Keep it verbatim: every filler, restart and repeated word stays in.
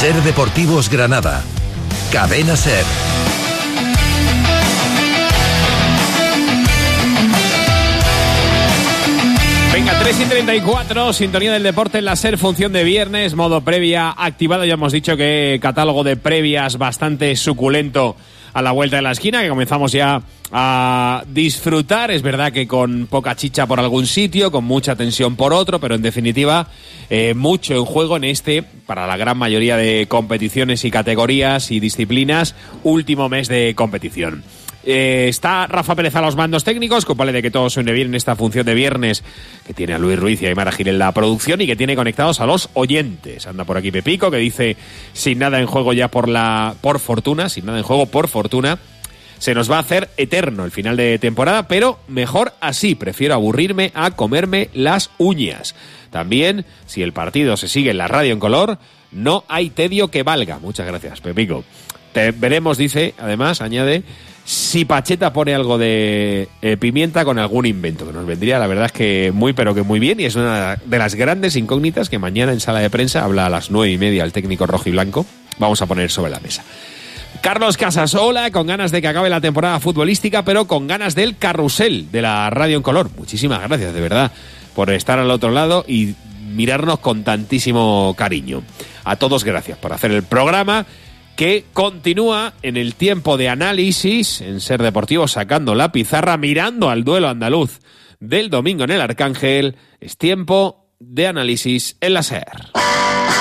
Ser Deportivos Granada. Cadena Ser. Venga, tres y treinta y cuatro, sintonía del deporte en la SER, función de viernes, modo previa activado. Ya hemos dicho que catálogo de previas bastante suculento a la vuelta de la esquina, que comenzamos ya a disfrutar. Es verdad que con poca chicha por algún sitio, con mucha tensión por otro, pero en definitiva eh, mucho en juego en este, para la gran mayoría de competiciones y categorías y disciplinas, último mes de competición. Eh, está Rafa Pérez a los mandos técnicos, culpable de que todo suene bien en esta función de viernes, que tiene a Luis Ruiz y a Aymar Gil en la producción y que tiene conectados a los oyentes. Anda por aquí Pepico, que dice: sin nada en juego ya por la por fortuna, sin nada en juego por fortuna, se nos va a hacer eterno el final de temporada, pero mejor así, prefiero aburrirme a comerme las uñas. También, si el partido se sigue en la radio en color, no hay tedio que valga. Muchas gracias, Pepico. Te veremos, dice, además, añade, si Pacheta pone algo de eh, pimienta con algún invento, que nos vendría, la verdad es que muy, pero que muy bien, y es una de las grandes incógnitas que mañana en sala de prensa, habla a las nueve y media el técnico rojiblanco, vamos a poner sobre la mesa. Carlos Casasola, con ganas de que acabe la temporada futbolística, pero con ganas del carrusel de la radio en color. Muchísimas gracias, de verdad, por estar al otro lado y mirarnos con tantísimo cariño. A todos gracias por hacer el programa, que continúa en el tiempo de análisis en Ser Deportivo, sacando la pizarra, mirando al duelo andaluz del domingo en el Arcángel. Es tiempo de análisis en la SER.